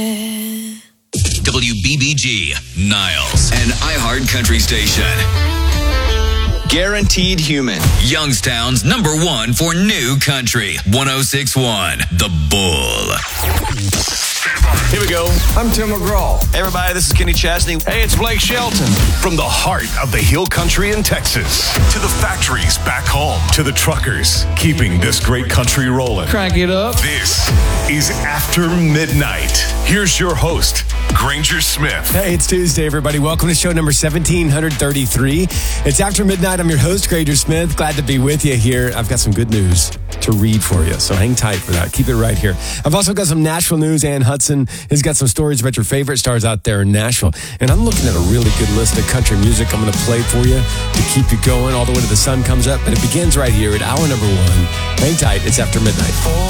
WBBG, Niles, an iHeart country station. Guaranteed Human. Youngstown's #1 for new country. 106.1, The Bull. Here we go. I'm Tim McGraw. Hey everybody, this is Kenny Chesney. Hey, it's Blake Shelton. From the heart of the Hill Country in Texas to the factories back home to the truckers keeping this great country rolling. Crank it up. This is After Midnight. Here's your host, Granger Smith. Hey, it's Tuesday, everybody. Welcome to show number 1733. It's After Midnight. I'm your host, Granger Smith. Glad to be with you here. I've got some good news to read for you, so hang tight for that. Keep it right here. I've also got some Nashville news. Ann Hudson has got some stories about your favorite stars out there in Nashville. And I'm looking at a really good list of country music I'm going to play for you to keep you going all the way to the sun comes up. And it begins right here at hour number 1. Hang tight. It's After Midnight.